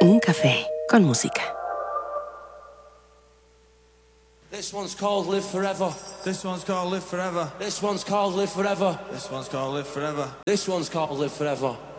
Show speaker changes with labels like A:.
A: Un café con música.
B: This one's called Live Forever.
C: This one's called Live Forever.
B: This one's called Live Forever.
C: This one's called Live Forever.
B: This one's called Live Forever.